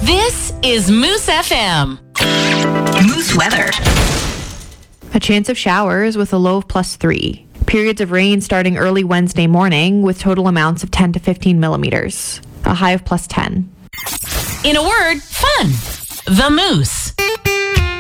This is Moose FM. Moose weather. A chance of showers with a low of +3. Periods of rain starting early Wednesday morning with total amounts of 10 to 15 millimeters. A high of +10. In a word, fun. The Moose.